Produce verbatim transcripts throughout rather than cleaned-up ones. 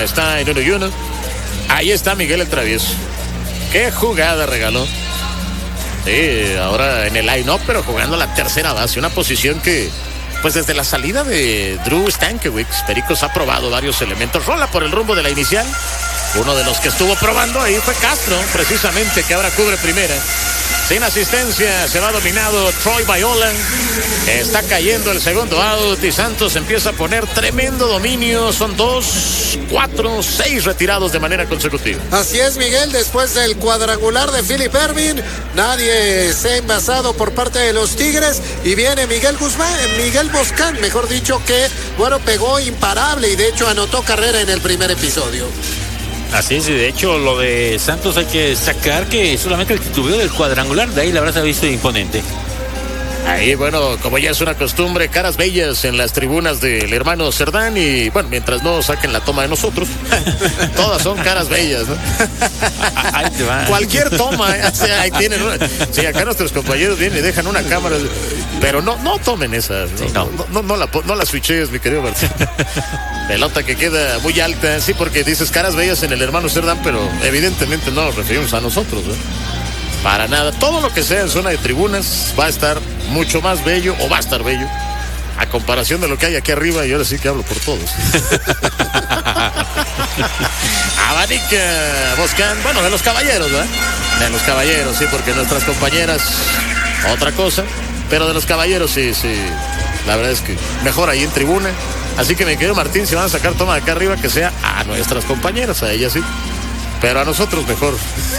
está en uno y uno. Ahí está Miguel el Travieso. Qué jugada regaló. Sí, ahora en el line-up, pero jugando la tercera base. Una posición que, pues desde la salida de Drew Stankiewicz, Pericos ha probado varios elementos. Rola por el rumbo de la inicial. Uno de los que estuvo probando ahí fue Castro, precisamente, que ahora cubre primera. Sin asistencia, se va dominado Troy Viola. Está cayendo el segundo out y Santos empieza a poner tremendo dominio. Son dos, cuatro, seis retirados de manera consecutiva. Así es, Miguel, después del cuadrangular de Philip Ervin, nadie se ha envasado por parte de los Tigres y viene Miguel Guzmán, Miguel Boscán, mejor dicho, que, bueno, pegó imparable y de hecho anotó carrera en el primer episodio. Así es, y de hecho lo de Santos hay que destacar que solamente el titubeo del cuadrangular, de ahí la verdad se ha visto imponente. Ahí, bueno, como ya es una costumbre, caras bellas en las tribunas del hermano Cerdán y, bueno, mientras no saquen la toma de nosotros, todas son caras bellas, ¿no? Ahí te va. Cualquier toma, o sea, ahí tienen una... Sí, acá nuestros compañeros vienen y dejan una cámara, pero no, no tomen esas, ¿no? Sí, no. No, no, no la, no la switches, mi querido Martín. Pelota que queda muy alta, sí, porque dices caras bellas en el hermano Cerdán, pero evidentemente no nos referimos a nosotros, ¿no? Para nada, todo lo que sea en zona de tribunas va a estar mucho más bello, o va a estar bello, a comparación de lo que hay aquí arriba, y ahora sí que hablo por todos. Abanica Boscán, bueno, de los caballeros, ¿verdad? De los caballeros, sí, porque nuestras compañeras, otra cosa, pero de los caballeros, sí, sí, la verdad es que mejor ahí en tribuna. Así que, mi querido Martín, si van a sacar toma de acá arriba, que sea a nuestras compañeras, a ellas sí, pero a nosotros mejor.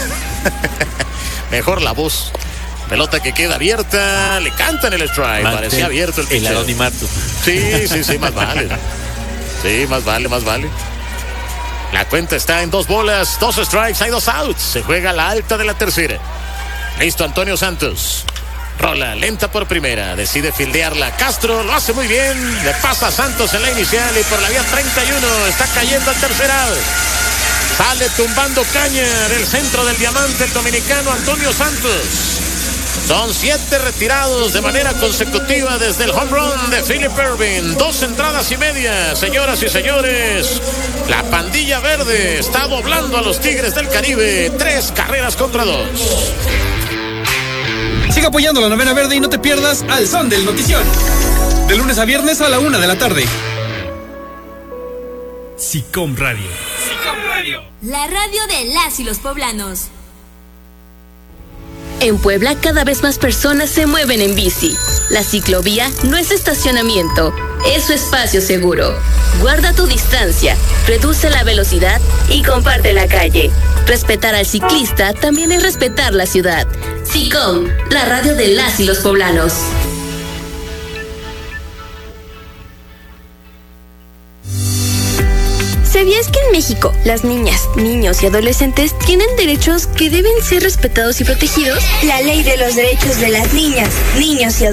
Mejor la voz. Pelota que queda abierta. Le cantan el strike. Mantén parecía abierto el pitcher. El anonimato. Sí, sí, sí, más vale. Sí, más vale, más vale. La cuenta está en dos bolas, dos strikes, hay dos outs. Se juega la alta de la tercera. Listo, Antonio Santos. Rola lenta por primera. Decide fildearla. Castro lo hace muy bien. Le pasa a Santos en la inicial y por la vía treinta y uno está cayendo al tercer out. Sale tumbando caña del centro del diamante el dominicano Antonio Santos. Son siete retirados de manera consecutiva desde el home run de Philip Ervin. Dos entradas y media, señoras y señores. La pandilla verde está doblando a los Tigres del Caribe. Tres carreras contra dos. Sigue apoyando la novena verde y no te pierdas Al Son del Notición. De lunes a viernes a la una de la tarde. SICOM Radio. SICOM Radio. La radio de las y los poblanos. En Puebla cada vez más personas se mueven en bici. La ciclovía no es estacionamiento, es su espacio seguro. Guarda tu distancia, reduce la velocidad y comparte la calle. Respetar al ciclista también es respetar la ciudad. SICOM, la radio de las y los poblanos. ¿Sabías que en México las niñas, niños y adolescentes tienen derechos que deben ser respetados y protegidos? La Ley de los Derechos de las Niñas, Niños y Adolescentes